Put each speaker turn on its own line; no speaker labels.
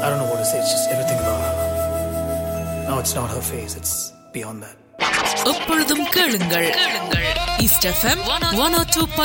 I don't know what to say. It's just everything about her. No, it's not her face. It's beyond that.
எப்பொழுதும் கேளுங்கள் east FM 102.